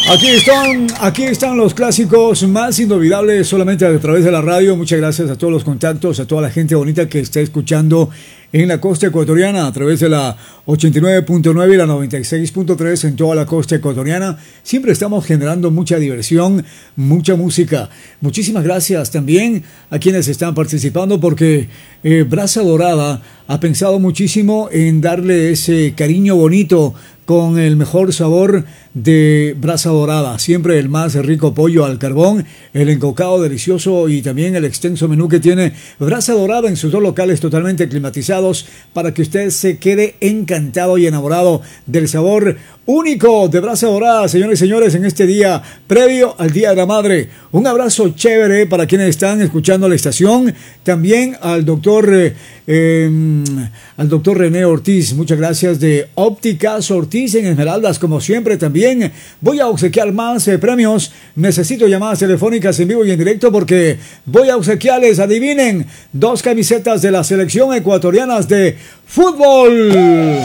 Aquí están los clásicos más inolvidables solamente a través de la radio. Muchas gracias a todos los contactos, a toda la gente bonita que está escuchando en la costa ecuatoriana a través de la 89.9 y la 96.3 en toda la costa ecuatoriana. Siempre estamos generando mucha diversión, mucha música. Muchísimas gracias también a quienes están participando porque Brasa Dorada ha pensado muchísimo en darle ese cariño bonito con el mejor sabor de Brasa Dorada. Siempre el más rico pollo al carbón, el encocado delicioso y también el extenso menú que tiene Brasa Dorada en sus dos locales totalmente climatizados para que usted se quede encantado y enamorado del sabor único de Brasa Dorada, señores y señores, en este día previo al Día de la Madre. Un abrazo chévere para quienes están escuchando la estación. También al doctor René Ortiz. Muchas gracias de Ópticas Ortiz en Esmeraldas, como siempre. También voy a obsequiar más premios. Necesito llamadas telefónicas en vivo y en directo porque voy a obsequiarles, adivinen, 2 camisetas de la selección ecuatoriana de fútbol.